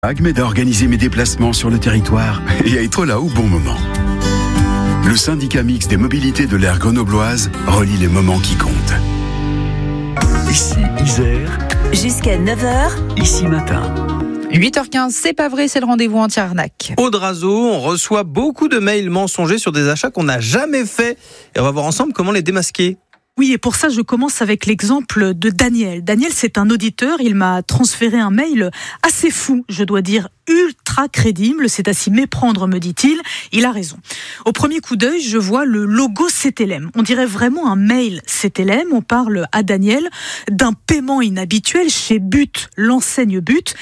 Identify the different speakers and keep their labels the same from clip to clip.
Speaker 1: m'aide à organiser mes déplacements sur le territoire et à être là au bon moment. Le syndicat mixte des mobilités de l'aire grenobloise relie les moments qui comptent. Ici Isère.
Speaker 2: Jusqu'à 9h.
Speaker 1: Ici matin.
Speaker 3: 8h15, c'est pas vrai, c'est le rendez-vous anti-arnaque.
Speaker 4: Aude Razo, on reçoit beaucoup de mails mensongers sur des achats qu'on n'a jamais faits. Et on va voir ensemble comment les démasquer.
Speaker 5: Oui, et pour ça, je commence avec l'exemple de Daniel. Daniel, c'est un auditeur. Il m'a transféré un mail assez fou, je dois dire, ultra crédible. C'est à s'y méprendre, me dit-il. Il a raison. Au premier coup d'œil, je vois le logo CTLM. On dirait vraiment un mail CTLM. On parle à Daniel d'un paiement inhabituel chez But, l'enseigne But,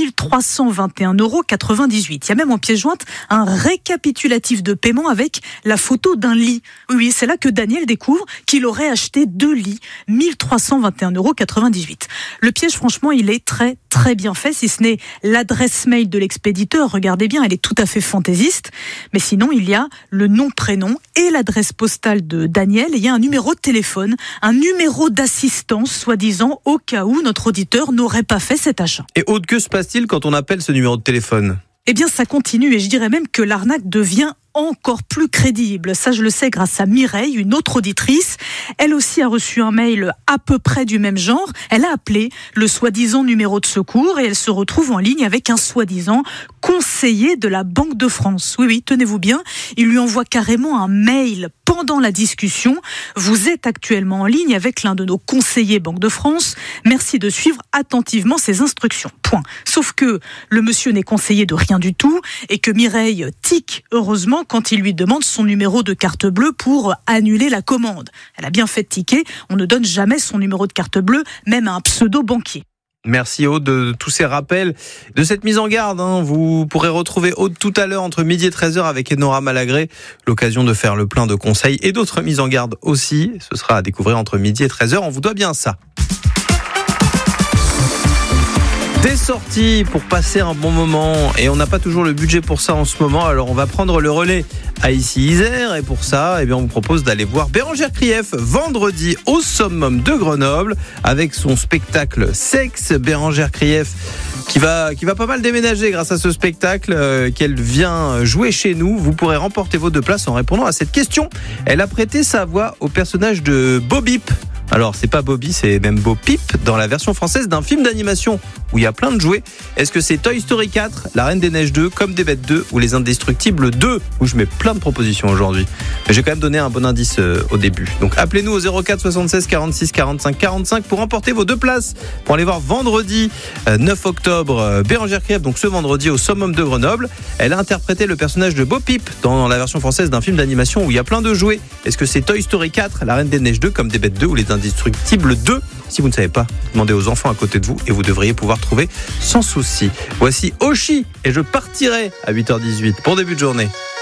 Speaker 5: 1321,98 €. Il y a même en pièce jointe un récapitulatif de paiement avec la photo d'un lit. Oui, c'est là que Daniel découvre qu'il aurait acheté 2 lits, 1321,98 €. Le piège, franchement, il est très, très bien fait, si ce n'est l'adresse mail de l'expéditeur. Regardez bien, elle est tout à fait fantaisiste. Mais sinon, il y a le nom, prénom et l'adresse postale de Daniel. Et il y a un numéro de téléphone, un numéro d'assistance, soi-disant, au cas où notre auditeur n'aurait pas fait cet achat.
Speaker 4: Et Aude, que se passe-t-il quand on appelle ce numéro de téléphone ?
Speaker 5: Eh bien, ça continue et je dirais même que l'arnaque devient encore plus crédible. Ça, je le sais grâce à Mireille, une autre auditrice. Elle aussi a reçu un mail à peu près du même genre. Elle a appelé le soi-disant numéro de secours et elle se retrouve en ligne avec un soi-disant conseiller de la Banque de France. Oui, tenez-vous bien. Il lui envoie carrément un mail pendant la discussion. Vous êtes actuellement en ligne avec l'un de nos conseillers Banque de France. Merci de suivre attentivement ces instructions. Point. Sauf que le monsieur n'est conseiller de rien du tout et que Mireille tique, heureusement, quand il lui demande son numéro de carte bleue pour annuler la commande. Elle a bien fait de tiquer, on ne donne jamais son numéro de carte bleue, même à un pseudo-banquier.
Speaker 4: Merci Aude de tous ces rappels, de cette mise en garde. Vous pourrez retrouver Aude tout à l'heure entre midi et 13h avec Enora Malagré. L'occasion de faire le plein de conseils et d'autres mises en garde aussi. Ce sera à découvrir entre midi et 13h. On vous doit bien ça. Des sorties pour passer un bon moment et on n'a pas toujours le budget pour ça en ce moment, alors on va prendre le relais à ici Isère et pour ça, on vous propose d'aller voir Bérangère Krief vendredi au Summum de Grenoble avec son spectacle Sexe. Bérangère Krief qui va pas mal déménager grâce à ce spectacle qu'elle vient jouer chez nous. Vous pourrez remporter vos 2 places en répondant à cette question. Elle a prêté sa voix au personnage de Bo-Bip. Alors, c'est pas Bobby, c'est même Bo-Peep dans la version française d'un film d'animation où il y a plein de jouets. Est-ce que c'est Toy Story 4, La Reine des Neiges 2, Comme des Bêtes 2 ou Les Indestructibles 2 où je mets plein de propositions aujourd'hui. Mais j'ai quand même donné un bon indice au début. Donc appelez-nous au 04 76 46 45 45 pour remporter vos 2 places pour aller voir vendredi 9 octobre Bérangère Krief, donc ce vendredi au Summum de Grenoble. Elle a interprété le personnage de Bo-Peep dans la version française d'un film d'animation où il y a plein de jouets. Est-ce que c'est Toy Story 4, La Reine des Neiges 2, Comme des Bêtes 2 ou Les Indestructibles 2? Si vous ne savez pas, demandez aux enfants à côté de vous et vous devriez pouvoir trouver sans souci. Voici Oshi et je partirai à 8h18 pour début de journée.